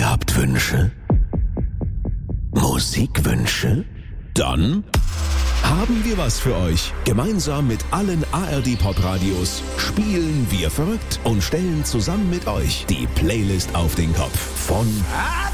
Ihr habt Wünsche? Musikwünsche? Dann haben wir was für euch. Gemeinsam mit allen ARD Pop Radios spielen wir verrückt und stellen zusammen mit euch die Playlist auf den Kopf von